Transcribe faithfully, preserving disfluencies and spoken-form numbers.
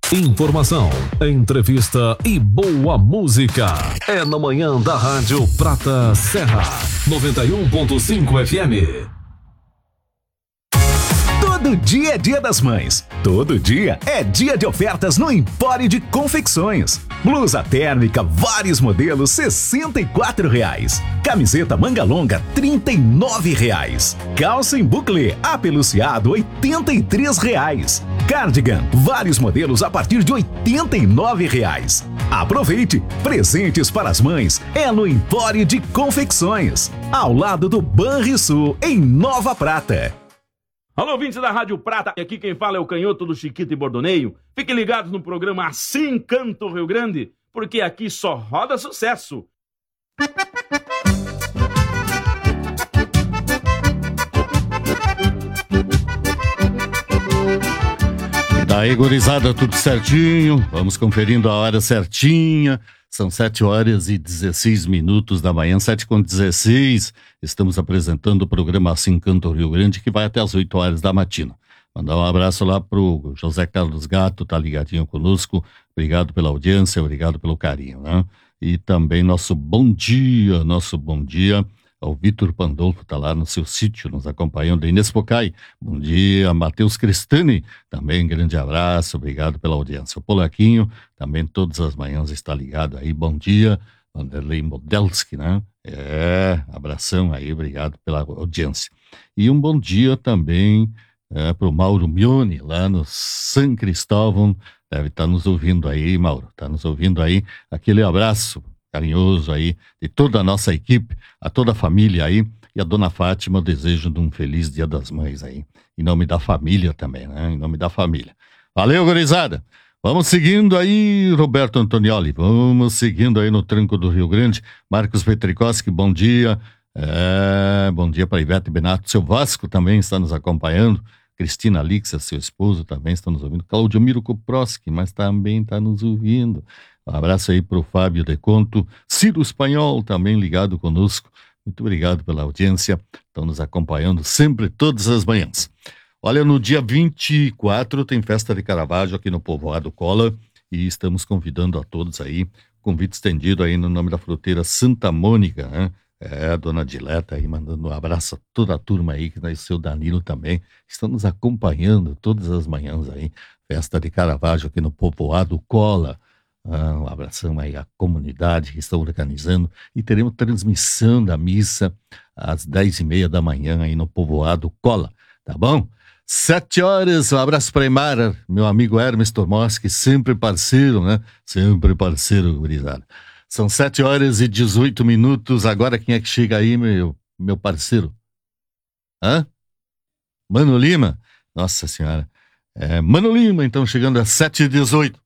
Informação, entrevista e boa música. É na manhã da Rádio Prata Serra, noventa e um ponto cinco F M. Todo dia é dia das mães. Todo dia é dia de ofertas no Empório de Confecções. Blusa térmica, vários modelos, sessenta e quatro reais. Camiseta manga longa, trinta e nove reais. Calça em buclé, apeluciado, oitenta e três reais. Cardigan, vários modelos a partir de oitenta e nove reais. Aproveite! Presentes para as mães é no Empório de Confecções, ao lado do Banrisul, em Nova Prata. Alô, ouvintes da Rádio Prata, aqui quem fala é o canhoto do Chiquito e Bordoneio. Fiquem ligados no programa Assim Canta o Rio Grande, porque aqui só roda sucesso. Daí, gurizada, tudo certinho, vamos conferindo a hora certinha. São sete horas e dezesseis minutos da manhã, sete com dezesseis. Estamos apresentando o programa Assim Canta o Rio Grande, que vai até as oito horas da matina. Mandar um abraço lá pro José Carlos Gato, tá ligadinho conosco. Obrigado pela audiência, obrigado pelo carinho, né? E também nosso bom dia, nosso bom dia ao Vitor Pandolfo, tá lá no seu sítio, nos acompanhando. Inês Pocai, bom dia. Matheus Cristani, também grande abraço, obrigado pela audiência. O Polaquinho, também todas as manhãs está ligado aí, bom dia. Vanderlei Modelski, né? É, abração aí, obrigado pela audiência. E um bom dia também é, para o Mauro Mione, lá no São Cristóvão, deve estar nos ouvindo aí, Mauro, está nos ouvindo aí, aquele abraço carinhoso aí de toda a nossa equipe, a toda a família aí, e a dona Fátima, eu desejo de um feliz Dia das Mães aí, em nome da família também, né? Em nome da família. Valeu, gurizada! Vamos seguindo aí, Roberto Antonioli, vamos seguindo aí no tranco do Rio Grande. Marcos Petrikoski, bom dia. É, bom dia para Ivete Benato, seu Vasco também está nos acompanhando. Cristina Lixa, seu esposo, também está nos ouvindo. Claudio Miro Koproski, mas também está nos ouvindo. Um abraço aí para o Fábio De Conto. Ciro Espanhol, também ligado conosco. Muito obrigado pela audiência. Estão nos acompanhando sempre, todas as manhãs. Olha, no dia vinte e quatro tem festa de Caravaggio aqui no Povoado Cola e estamos convidando a todos aí, convite estendido aí no nome da fruteira Santa Mônica, né? É, a dona Dileta aí mandando um abraço a toda a turma aí, que nós, o seu Danilo também, estão nos acompanhando todas as manhãs aí, festa de Caravaggio aqui no Povoado Cola. Ah, um abração aí à comunidade que estão organizando e teremos transmissão da missa às dez e meia da manhã aí no Povoado Cola, tá bom? Sete horas, um abraço para Imara, meu amigo Hermes Tormoski, sempre parceiro, né? Sempre parceiro, gurizada. São sete horas e dezoito minutos, agora quem é que chega aí, meu, meu parceiro? Hã? Mano Lima? Nossa Senhora. É, Mano Lima, então, chegando às sete e dezoito.